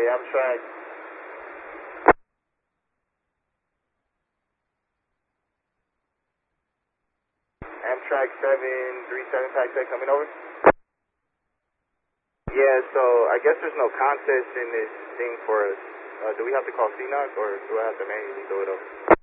Amtrak. Amtrak 737 taxi coming over. Yeah, so I guess there's no contest in this thing for us. Do we have to call CNOC or do I have to manually do it over?